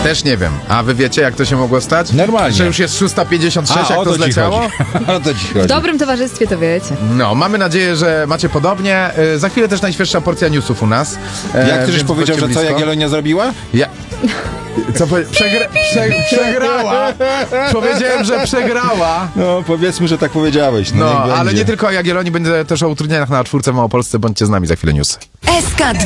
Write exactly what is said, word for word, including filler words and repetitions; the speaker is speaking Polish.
Też nie wiem. A wy wiecie, jak to się mogło stać? Normalnie. Że już jest szósta pięćdziesiąt sześć, A, jak o to to ci zleciało? chodzi. O to ci W chodzi. dobrym towarzystwie to wiecie. No, mamy nadzieję, że macie podobnie. Y, Za chwilę też najświeższa porcja newsów u nas. E, Jak ktoś więc powiedział, bądźcie że co blisko. Jagiellonia zrobiła? Ja... Co powie... Przegra... Prze... Przegrała! Powiedziałem, że przegrała. No, powiedzmy, że tak powiedziałeś. No, No, niech ale będzie. nie tylko o Jagiellonii, będzie też o utrudnieniach na czwórce w Małopolsce. Bądźcie z nami, za chwilę newsy. S K